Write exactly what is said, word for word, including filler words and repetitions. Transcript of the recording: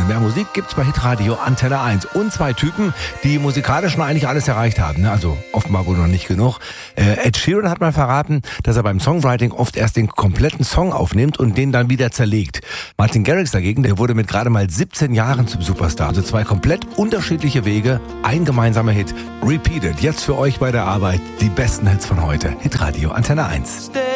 Mehr Musik gibt's bei Hitradio Antenne eins. Und zwei Typen, die musikalisch schon eigentlich alles erreicht haben. Ne? Also offenbar wohl noch nicht genug. Äh, Ed Sheeran hat mal verraten, dass er beim Songwriting oft erst den kompletten Song aufnimmt und den dann wieder zerlegt. Martin Garrix dagegen, der wurde mit gerade mal siebzehn Jahren zum Superstar. Also zwei komplett unterschiedliche Wege, ein gemeinsamer Hit. Repeated, jetzt für euch bei der Arbeit die besten Hits von heute. Hitradio Antenne eins.